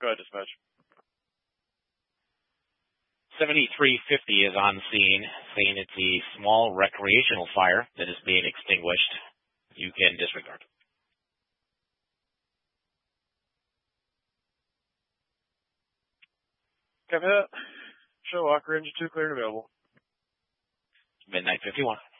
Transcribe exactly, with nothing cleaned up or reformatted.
Go ahead, dispatch. seventy-three fifty is on scene, saying it's a small recreational fire that is being extinguished. You can disregard. Copy that. Show Walker, engine two clear and available. Midnight fifty-one.